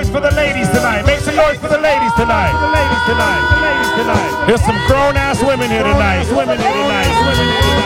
noise for the ladies tonight. Make some noise for the ladies tonight. The ladies tonight. The ladies tonight. There's some grown-ass women here tonight. Women here tonight. Women here tonight.